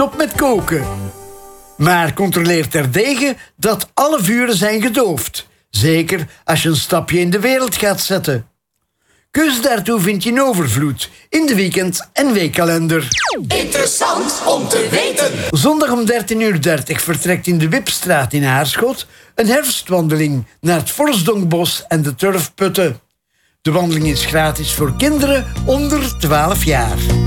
stop met koken. Maar controleer terdege dat alle vuren zijn gedoofd. Zeker als je een stapje in de wereld gaat zetten. Keus daartoe vind je in overvloed in de weekend- en weekkalender. Interessant om te weten. Zondag om 13:30 vertrekt in de Wipstraat in Aarschot een herfstwandeling naar het Forsdonkbos en de Turfputten. De wandeling is gratis voor kinderen onder 12 jaar.